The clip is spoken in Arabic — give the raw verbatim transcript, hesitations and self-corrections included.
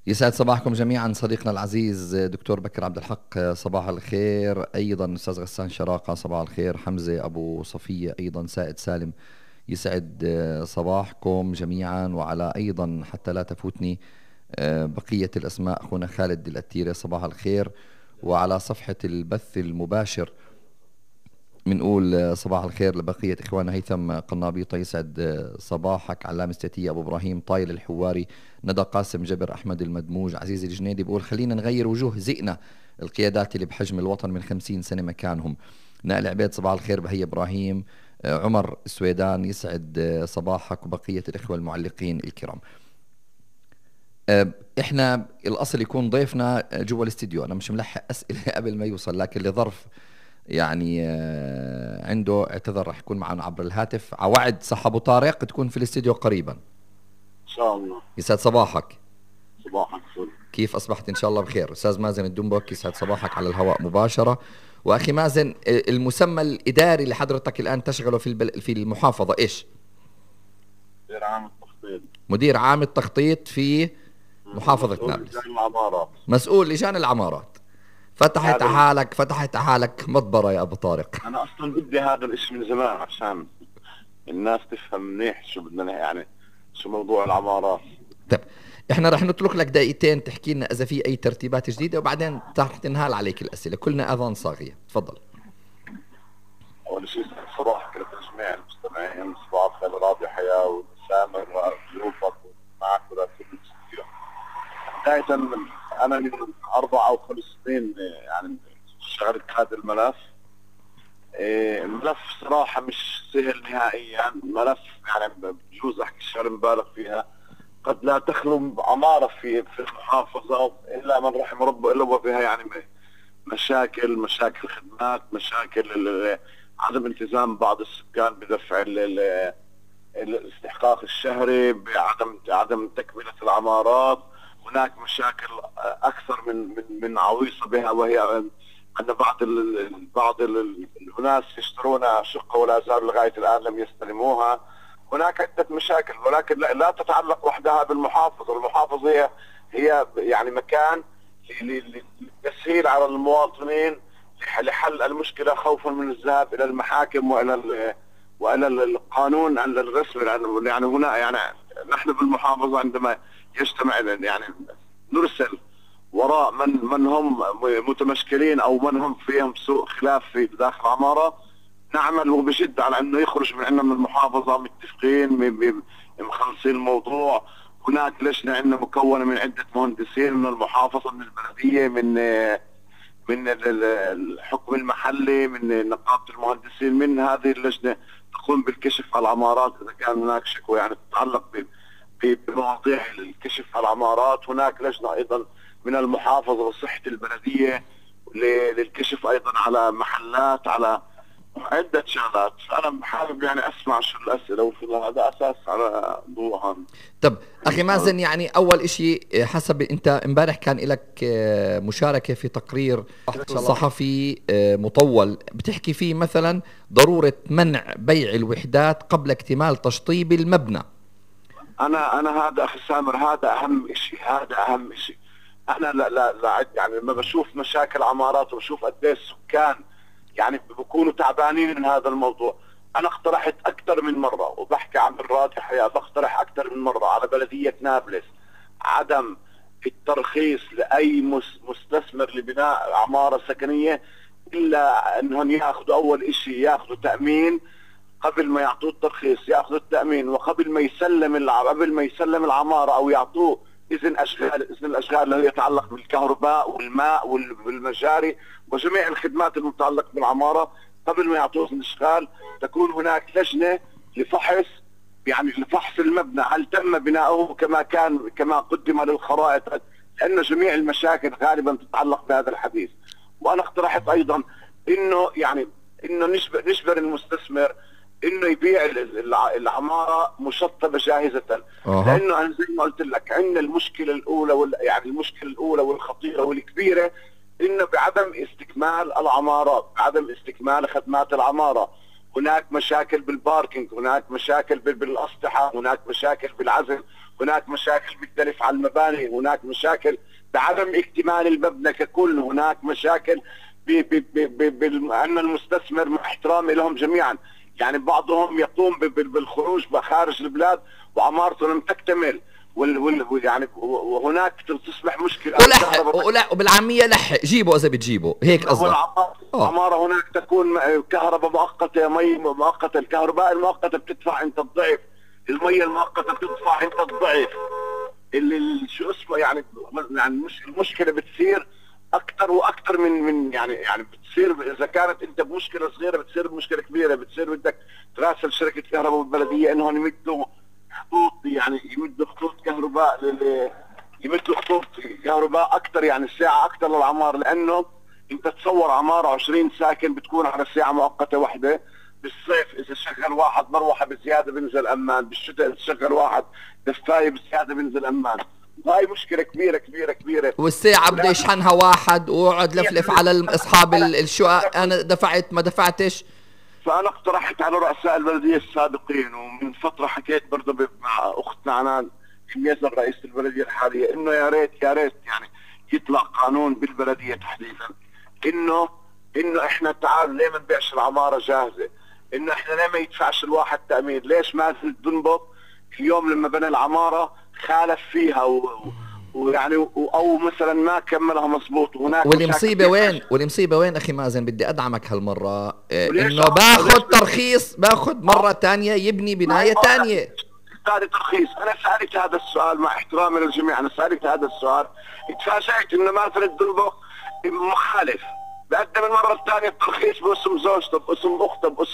يسعد صباحكم جميعا صديقنا العزيز دكتور بكر عبد الحق، صباح الخير. ايضا استاذ غسان شراقة صباح الخير. حمزة ابو صفية ايضا. سائد سالم يسعد صباحكم جميعا. وعلى ايضا حتى لا تفوتني بقية الاسماء، اخونا خالد الأتيرة صباح الخير. وعلى صفحة البث المباشر بنقول صباح الخير لبقية إخواننا. هيثم قنابيطة يسعد صباحك. علام استتية أبو إبراهيم طايل الحواري. ندى قاسم جبر أحمد المدموج. عزيز الجنيدي بيقول خلينا نغير وجوه زئنا القيادات اللي بحجم الوطن من خمسين سنة مكانهم. نائل عبيد صباح الخير. بهي إبراهيم. عمر السويدان يسعد صباحك وبقية الإخوة المعلقين الكرام. احنا الاصل يكون ضيفنا جوا الاستديو، انا مش ملحق اسئله قبل ما يوصل، لكن لظرف يعني عنده اعتذر راح يكون معنا عبر الهاتف. عوعد صح ابو طارق تكون في الاستديو قريبا ان شاء الله. يسعد صباحك. صباحك فل. كيف اصبحت؟ ان شاء الله بخير. استاذ مازن الدنبوك يسعد صباحك على الهواء مباشره. واخي مازن، المسمى الاداري اللي حضرتك الان تشغله في البل... في المحافظه ايش؟ مدير عام التخطيط. مدير عام التخطيط في محافظه نابلس. مسؤول لجان العمارات. مسؤول لجان العمارات. فتحت حالك فتحت حالك مطبرة يا أبو طارق. أنا أصلا بدي هذا الاسم من زمان عشان الناس تفهم منيح شو بدنا يعني شو موضوع العمارات. طيب إحنا رح نترك لك دقيقتين تحكي لنا إذا في أي ترتيبات جديدة، وبعدين رح تنهال عليك الأسئلة. كلنا أذان صاغية. تفضل. أول شيء صباح كل تجميع المستمعين، صباح الخير راضي حياة وسامر وضيوفك معك ولا كل الاستديو. بداية أنا من أربع أو خمس سنين يعني اشتغلت هذا الملف. الملف صراحة مش سهل نهائيا. الملف يعني بجوز أحكي شغلة مبالغ فيها. قد لا تخلو عمارة في في المحافظة إلا من رحم ربه إلا وفيها يعني مشاكل مشاكل خدمات، مشاكل عدم التزام بعض السكان بدفع الاستحقاق الشهري، بعدم عدم تكملة العمارات. هناك مشاكل اكثر من من من عويصه بها، وهي ان بعض ال بعض ال الناس يشترون شقه ولا زالوا لغايه الان لم يستلموها. هناك عده مشاكل، ولكن لا, لا تتعلق وحدها بالمحافظه. المحافظه هي هي يعني مكان للتسهيل على المواطنين لحل المشكله خوفا من الذهاب الى المحاكم والى والى القانون الرسمي. يعني هنا يعني نحن بالمحافظه عندما يجتمع يعني نرسل وراء من من هم متمشكلين او من هم فيهم سوء خلاف في داخل العماره، نعمل وبشده على انه يخرج من عندنا من المحافظه متفقين مخلصين الموضوع. هناك لجنه عندنا مكونه من عده مهندسين من المحافظه، من البلديه، من من الحكم المحلي، من نقابه المهندسين. من هذه اللجنه تقوم بالكشف على العمارات اذا كان هناك شكوى يعني تتعلق بمواضيع الكشف على العمارات. هناك لجنه ايضا من المحافظه وصحه البلديه للكشف ايضا على محلات، على عده شغلات. انا حابب يعني اسمع شو الاسئله وفي هذا اساس على ضوءها. طب اخي مازن، يعني اول اشي حسب انت امبارح كان لك مشاركه في تقرير صحفي مطول بتحكي فيه مثلا ضروره منع بيع الوحدات قبل اكتمال تشطيب المبنى. انا انا هذا اخي سامر هذا اهم شيء، هذا اهم شيء. انا لا لا لا يعني لما بشوف مشاكل عمارات وبشوف قد ايه السكان يعني بيكونوا تعبانين من هذا الموضوع. انا اقترحت اكثر من مره وبحكي عن الراضي حياه، بقترح اكثر من مره على بلديه نابلس عدم الترخيص لاي مستثمر لبناء عماره سكنيه الا انهم ياخذوا اول شيء ياخذوا تامين قبل ما يعطوه الترخيص، ياخذوا التامين وقبل ما يسلم قبل ما يسلم العماره او يعطوه اذن اشغال اذن الاشغال اللي يتعلق بالكهرباء والماء والمجاري وجميع الخدمات المتعلقه بالعماره. قبل ما يعطوه اذن اشغال تكون هناك لجنه لفحص يعني لفحص المبنى هل تم بناؤه كما كان كما قدم للخرائط، لان جميع المشاكل غالبا تتعلق بهذا الحديث. وانا اقترحت ايضا انه يعني انه نجبر نجبر المستثمر انه يبيع العماره مشطبه جاهزه. أه. لانه انا زي ما قلت لك عندنا المشكله الاولى وال... يعني المشكله الاولى والخطيره والكبيره انه بعدم استكمال العمارات، بعدم استكمال خدمات العماره. هناك مشاكل بالباركينج، هناك مشاكل بالاسطحه، هناك مشاكل بالعزل، هناك مشاكل بالتلف على المباني، هناك مشاكل بعدم اكتمال المبنى ككل، هناك مشاكل بأن المستثمر مع احترامي لهم جميعا يعني بعضهم يقوم بالخروج خارج البلاد وعمارته لم تكتمل، وال وال يعني وهناك تصبح مشكله. ولح ولا وبالعاميه لح جيبه اذا بتجيبه هيك قصدك. العماره هناك تكون كهرباء مؤقته، مي مؤقته، الكهرباء المؤقته بتدفع انت الضعف، المي المؤقته بتدفع انت الضعف، اللي شو اسمه يعني يعني مش المشكله بتصير اكثر واكثر من من يعني يعني بتصير اذا كانت انت بمشكله صغيره بتصير بمشكله كبيره، بتصير بدك تراسل شركه كهرباء والبلديه انهم يمدوا خطوط، يعني يمدوا خطوط كهرباء لل يمدوا خطوط كهرباء اكثر يعني الساعه اكثر للعمار، لانه انت تصور عماره عشرين ساكن بتكون على ساعه مؤقته واحده، بالصيف اذا شغل واحد مروحه بزياده بنزل امان، بالشتاء اذا شغل واحد دفايه بزياده بنزل امان. هاي مشكله كبيره كبيره كبيره. والساعه بده يشحنها واحد ويقعد لفلف على اصحاب الشقق، انا دفعت ما دفعتش. فانا اقترحت على رؤساء البلديه السابقين، ومن فتره حكيت برضه مع اختنا عنان يزن رئيس البلديه الحاليه، انه يا ريت يا ريت يعني يطلع قانون بالبلديه تحديدا انه انه احنا تعال ليه ما نبيعش العماره جاهزه، انه احنا ليه ما يدفعش الواحد تامين، ليش ما تنبض اليوم لما بنى العماره خالف فيها و... ويعني او مثلا ما كملها مظبوط. وهناك والمصيبه وين والمصيبه وين اخي مازن، بدي ادعمك هالمره انه باخذ ترخيص، باخذ مره ثانيه يبني بنايه ثانيه. هذا ترخيص. انا سالت هذا السؤال مع احترامي للجميع، انا سالت هذا السؤال اتفاجئت انه مازن الدنبق مخالف، بقدم المره الثانيه الترخيص باسم زوجته باسم اخته باسم